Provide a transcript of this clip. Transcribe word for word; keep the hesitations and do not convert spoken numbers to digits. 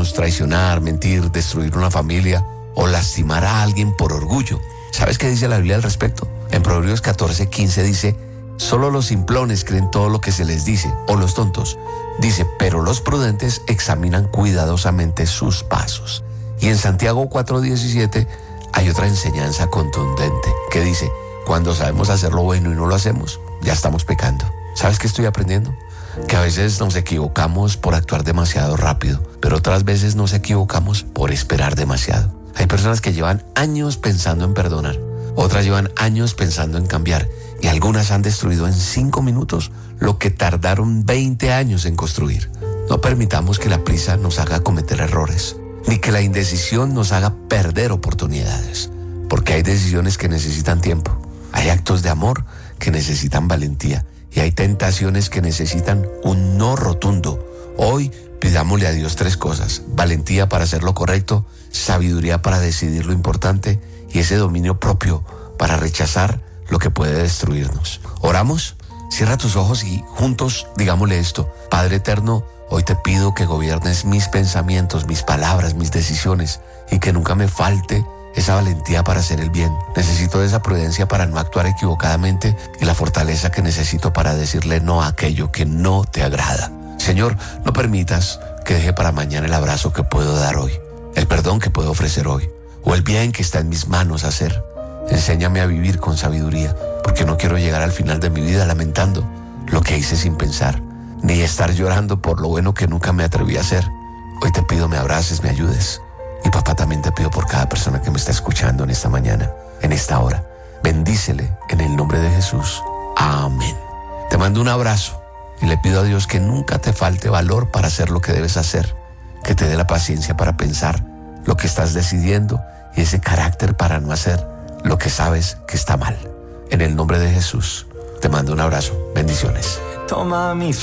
podemos traicionar, mentir, destruir una familia o lastimar a alguien por orgullo. ¿Sabes qué dice la Biblia al respecto? En Proverbios catorce, quince dice: solo los simplones creen todo lo que se les dice, o los tontos. Dice, pero los prudentes examinan cuidadosamente sus pasos. Y en Santiago cuatro diecisiete hay otra enseñanza contundente que dice: cuando sabemos hacer lo bueno y no lo hacemos, ya estamos pecando. ¿Sabes qué estoy aprendiendo? Que a veces nos equivocamos por actuar demasiado rápido, pero otras veces nos equivocamos por esperar demasiado. Hay personas que llevan años pensando en perdonar, otras llevan años pensando en cambiar, y algunas han destruido en cinco minutos lo que tardaron veinte años en construir. No permitamos que la prisa nos haga cometer errores, ni que la indecisión nos haga perder oportunidades, porque hay decisiones que necesitan tiempo, hay actos de amor que necesitan valentía, y hay tentaciones que necesitan un no rotundo. Hoy pidámosle a Dios tres cosas: valentía para hacer lo correcto, sabiduría para decidir lo importante y ese dominio propio para rechazar lo que puede destruirnos. ¿Oramos? Cierra tus ojos y juntos digámosle esto: Padre eterno, hoy te pido que gobiernes mis pensamientos, mis palabras, mis decisiones, y que nunca me falte esa valentía para hacer el bien. Necesito esa prudencia para no actuar equivocadamente y la fortaleza que necesito para decirle no a aquello que no te agrada. Señor, no permitas que deje para mañana el abrazo que puedo dar hoy, el perdón que puedo ofrecer hoy, o el bien que está en mis manos hacer. Enséñame a vivir con sabiduría, porque no quiero llegar al final de mi vida lamentando lo que hice sin pensar, ni estar llorando por lo bueno que nunca me atreví a hacer. Hoy te pido me abraces, me ayudes. Y papá, también te pido por cada persona que me está escuchando en esta mañana, en esta hora. Bendícele en el nombre de Jesús. Amén. Te mando un abrazo y le pido a Dios que nunca te falte valor para hacer lo que debes hacer, que te dé la paciencia para pensar lo que estás decidiendo y ese carácter para no hacer lo que sabes que está mal. En el nombre de Jesús, te mando un abrazo. Bendiciones. Toma mi